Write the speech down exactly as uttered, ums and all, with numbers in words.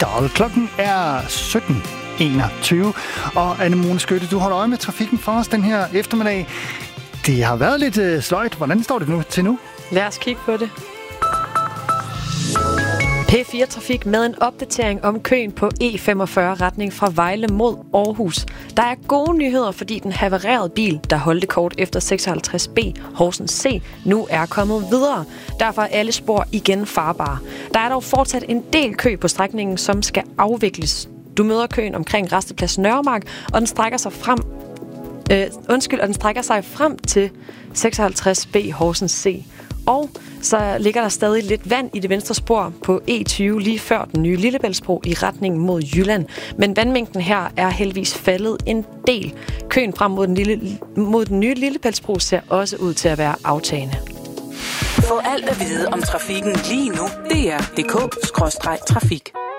Idol. Klokken er sytten enogtyve, og Anne-Mone Skytte, du holder øje med trafikken for os den her eftermiddag. Det har været lidt øh, sløjt. Hvordan står det nu til nu? Lad os kigge på det. P fire Trafik med en opdatering om køen på E femogfyrre retning fra Vejle mod Aarhus. Der er gode nyheder, fordi den havarerede bil, der holdte kort efter seksoghalvtreds B Horsens C, nu er kommet videre. Derfor er alle spor igen farbare. Der er dog fortsat en del kø på strækningen, som skal afvikles. Du møder køen omkring Rasteplads Nørremark, og den strækker sig frem øh, undskyld, og den strækker sig frem til seksoghalvtreds B Horsens C. Og så ligger der stadig lidt vand i det venstre spor på E tyve lige før den nye Lillebæltsbro i retning mod Jylland. Men vandmængden her er heldigvis faldet en del. Køen frem mod den, lille, mod den nye Lillebæltsbro ser også ud til at være aftagende. Få alt at vide om trafikken lige nu. D R punktum d k skråstreg trafik.